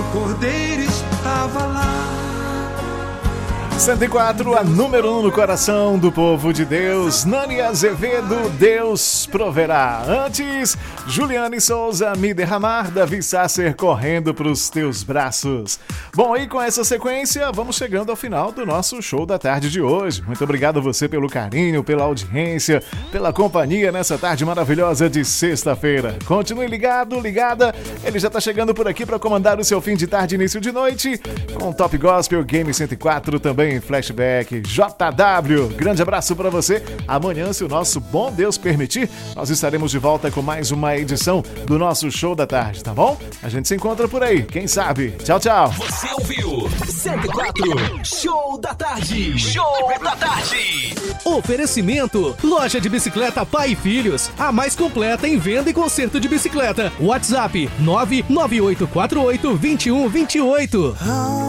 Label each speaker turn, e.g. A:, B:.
A: Cordeiro estava lá.
B: 104, a número 1 no coração do povo de Deus. Nani Azevedo, Deus proverá. Antes, Juliane Souza, Me Derramar. Davi Sasser, Correndo pros Teus Braços. Bom, e com essa sequência, vamos chegando ao final do nosso show da tarde de hoje. Muito obrigado a você pelo carinho, pela audiência, pela companhia nessa tarde maravilhosa de sexta-feira. Continue ligado, ligada. Ele já tá chegando por aqui para comandar o seu fim de tarde, início de noite, com Top Gospel, Game 104, também Flashback, JW. Grande abraço para você. Amanhã, se o nosso bom Deus permitir, nós estaremos de volta com mais uma edição do nosso show da tarde, tá bom? A gente se encontra por aí, quem sabe? Tchau, tchau.
C: Você ouviu 104 Show da Tarde. Show da Tarde. Oferecimento: Loja de Bicicleta Pai e Filhos, a mais completa em venda e conserto de bicicleta. WhatsApp 998482128.